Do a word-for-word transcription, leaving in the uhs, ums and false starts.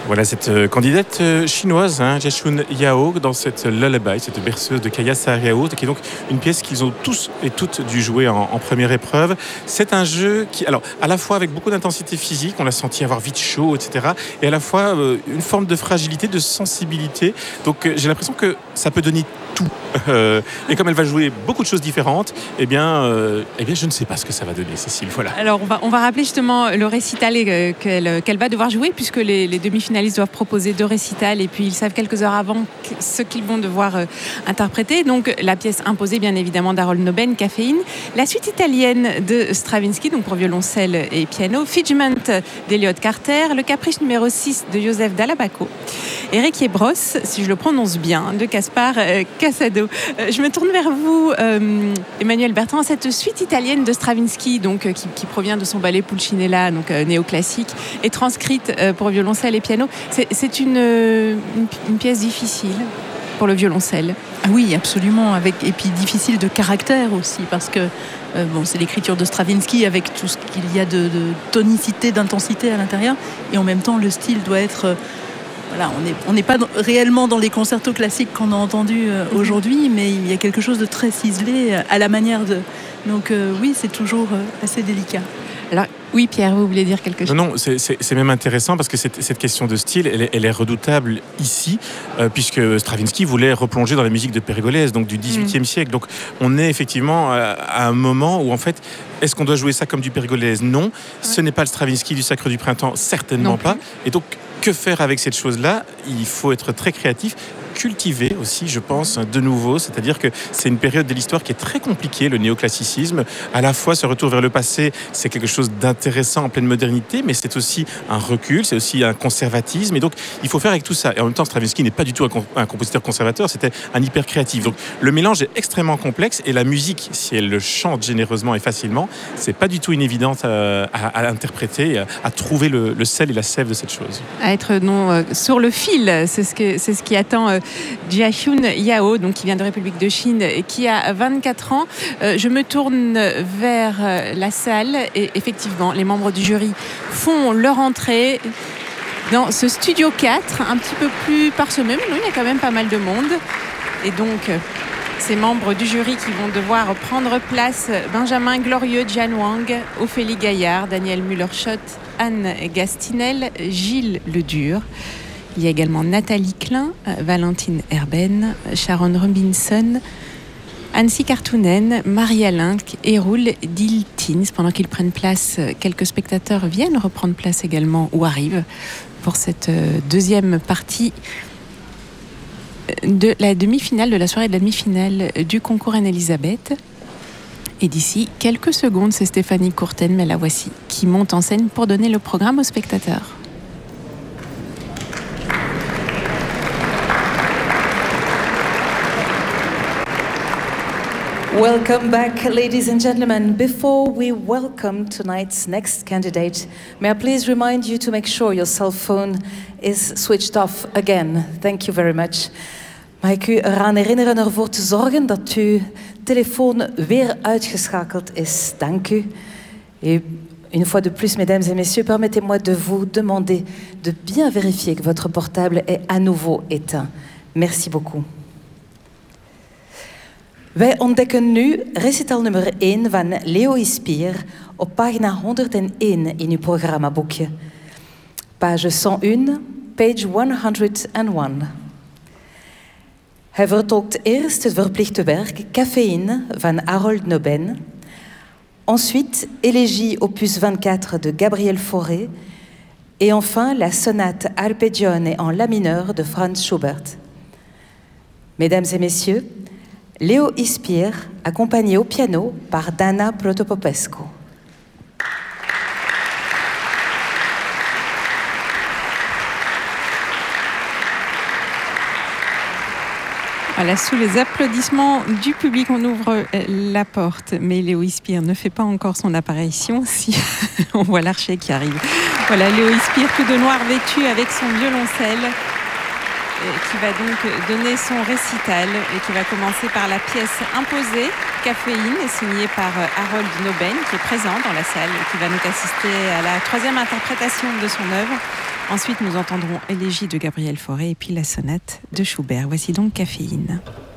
Voilà cette euh, candidate euh, chinoise, hein, Jiashun Yao, dans cette lullaby, cette berceuse de Kaya Saariaho, qui est donc une pièce qu'ils ont tous et toutes dû jouer en, en première épreuve. C'est un jeu qui, alors, à la fois avec beaucoup d'intensité physique, on l'a senti avoir vite chaud, et cetera, et à la fois euh, une forme de fragilité, de sensibilité. Donc euh, j'ai l'impression que ça peut donner tout. Euh, et comme elle va jouer beaucoup de choses différentes, eh bien, euh, eh bien, je ne sais pas ce que ça va donner, Cécile. Voilà. Alors, on va, on va rappeler justement le récital euh, qu'elle, qu'elle va devoir jouer, puisque les, les demi-finalistes doivent proposer deux récitals, et puis ils savent quelques heures avant ce qu'ils vont devoir euh, interpréter. Donc, la pièce imposée, bien évidemment, d'Harold Noben, Caféine. La suite italienne de Stravinsky, donc pour violoncelle et piano. Figment d'Elliot Carter. Le caprice numéro six de Joseph Dall'Abaco. Et Requiem Bros, si je le prononce bien, de Caspar euh, Casado. Euh, je me tourne vers vous, euh, Emmanuel Bertrand. Cette suite italienne de Stravinsky, donc, euh, qui, qui provient de son ballet Pulcinella, donc euh, néoclassique, et transcrite euh, pour violoncelle et piano, c'est, c'est une, une, une pièce difficile pour le violoncelle. Ah oui, absolument, avec, et puis difficile de caractère aussi, parce que euh, bon, c'est l'écriture de Stravinsky avec tout ce qu'il y a de, de tonicité, d'intensité à l'intérieur, et en même temps le style doit être... Euh, Voilà, on n'est pas dans, réellement dans les concertos classiques qu'on a entendus euh, mm-hmm. aujourd'hui, mais il y a quelque chose de très ciselé euh, à la manière de... Donc euh, oui, c'est toujours euh, assez délicat. Alors, oui, Pierre, vous voulez dire quelque chose ? Non, non, c'est, c'est, c'est même intéressant parce que cette, cette question de style, elle est, elle est redoutable ici, euh, puisque Stravinsky voulait replonger dans la musique de Périgolèse, donc du dix-huitième mmh. siècle. Donc, on est effectivement à, à un moment où, en fait, est-ce qu'on doit jouer ça comme du Périgolèse ? Non. Ouais. Ce n'est pas le Stravinsky du Sacre du Printemps, certainement pas. Et donc, que faire avec cette chose-là ? Il faut être très créatif. Cultiver aussi, je pense, de nouveau, c'est-à-dire que c'est une période de l'histoire qui est très compliquée, le néoclassicisme. À la fois, ce retour vers le passé, c'est quelque chose d'intéressant en pleine modernité, mais c'est aussi un recul, c'est aussi un conservatisme, et donc il faut faire avec tout ça. Et en même temps, Stravinsky n'est pas du tout un, comp- un compositeur conservateur, c'était un hyper créatif. Donc le mélange est extrêmement complexe, et la musique, si elle le chante généreusement et facilement, c'est pas du tout une évidence à, à, à interpréter, à, à trouver le, le sel et la sève de cette chose. À être non euh, sur le fil, c'est ce que c'est ce qui attend. Euh, Jiashun Yao, donc qui vient de République de Chine, qui a vingt-quatre ans. Euh, je me tourne vers la salle et effectivement, les membres du jury font leur entrée dans ce studio quatre, un petit peu plus parsemé, mais non, il y a quand même pas mal de monde. Et donc, ces membres du jury qui vont devoir prendre place: Benjamin Glorieux, Jian Wang, Ophélie Gaillard, Daniel Müller-Schott, Anne Gastinel, Gilles Ledur. Il y a également Nathalie Klein, Valentine Herben, Sharon Robinson, Annecy Kartunen, Maria Link et Roul Diltins. Pendant qu'ils prennent place, quelques spectateurs viennent reprendre place également ou arrivent pour cette deuxième partie de la demi-finale, de la soirée de la demi-finale du concours Anne-Elisabeth. Et d'ici quelques secondes, c'est Stéphanie Courten, mais la voici, qui monte en scène pour donner le programme aux spectateurs. Welcome back, ladies and gentlemen. Before we welcome tonight's next candidate, may I please remind you to make sure your cell phone is switched off again. Thank you very much. Mag ik u eraan herinneren ervoor te zorgen dat uw telefoon weer uitgeschakeld is. Dank u. Et une fois de plus, mesdames et messieurs, permettez-moi de vous demander de bien vérifier que votre portable est à nouveau éteint. Merci beaucoup. Wij ontdekken nu recital nummer één van Leo Ispier op pagina honderdéén in uw programmaboekje. Page cent één, page honderdéén. Hij vertolkt eerst het verplichte werk Caféine van Harold Noben, ensuite Élégie opus vingt-quatre de Gabriel Fauré, et enfin la sonate Arpeggione en la mineur de Franz Schubert. Mesdames et messieurs, Leo Ispier, accompagné au piano par Dana Protopopescu. Voilà, sous les applaudissements du public, on ouvre la porte, mais Leo Ispier ne fait pas encore son apparition. Si on voit l'archer qui arrive. Voilà, Leo Ispier, tout de noir vêtu avec son violoncelle, qui va donc donner son récital et qui va commencer par la pièce imposée, Caféine, signée par Harold Noben, qui est présent dans la salle et qui va nous assister à la troisième interprétation de son œuvre. Ensuite, nous entendrons Élégie de Gabriel Fauré et puis la sonate de Schubert. Voici donc Caféine.